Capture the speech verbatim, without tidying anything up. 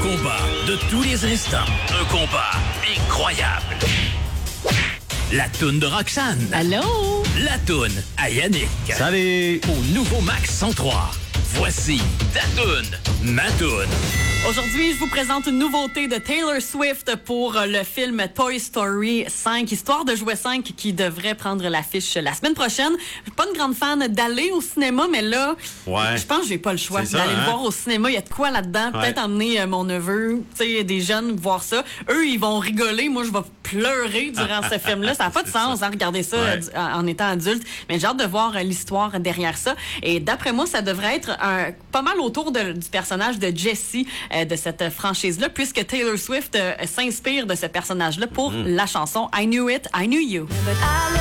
combat de tous les instants. Un combat incroyable. La toune de Roxane. Allô? La toune à Yannick. Salut! Au nouveau Max cent trois. Voici ta toune, ma toune. Aujourd'hui, je vous présente une nouveauté de Taylor Swift pour le film Toy Story cinq, Histoire de jouet cinq, qui devrait prendre l'affiche la semaine prochaine. Je suis pas une grande fan d'aller au cinéma, mais là, Ouais. je pense que j'ai pas le choix C'est ça, d'aller hein? le voir au cinéma. Il y a de quoi là-dedans. Ouais. Peut-être emmener euh, mon neveu, tu sais, des jeunes voir ça. Eux, ils vont rigoler. Moi, je vais pleurer durant ce film-là. Ça n'a pas de sens, hein, regarder ça Ouais. euh, en étant adulte. Mais j'ai hâte de voir euh, l'histoire derrière ça. Et d'après moi, ça devrait être un, pas mal autour de, du personnage de Jessie, euh, de cette franchise-là, puisque Taylor Swift euh, s'inspire de ce personnage-là pour mm. la chanson I Knew It, I Knew You.